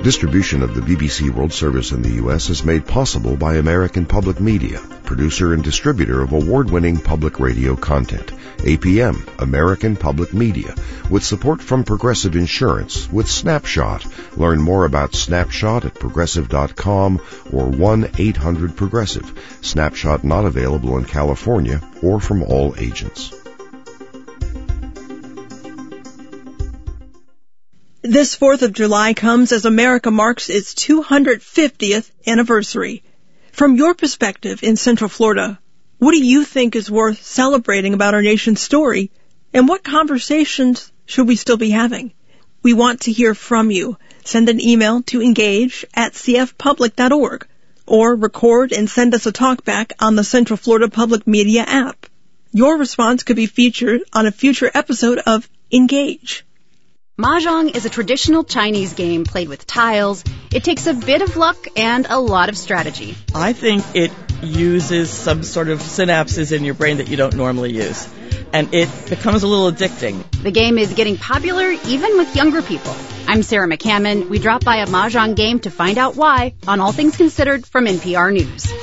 Distribution of the BBC World Service in the U.S. is made possible by American Public Media, producer and distributor of award-winning public radio content. APM, American Public Media, with support from Progressive Insurance with Snapshot. Learn more about Snapshot at Progressive.com or 1-800-PROGRESSIVE. Snapshot not available in California or from all agents. This 4th of July comes as America marks its 250th anniversary. From your perspective in Central Florida, what do you think is worth celebrating about our nation's story? And what conversations should we still be having? We want to hear from you. Send an email to engage@cfpublic.org or record and send us a talkback on the Central Florida Public Media app. Your response could be featured on a future episode of Engage. Mahjong is a traditional Chinese game played with tiles. It takes a bit of luck and a lot of strategy. I think it uses some sort of synapses in your brain that you don't normally use. And it becomes a little addicting. The game is getting popular even with younger people. I'm Sarah McCammon. We dropped by a Mahjong game to find out why on All Things Considered from NPR News.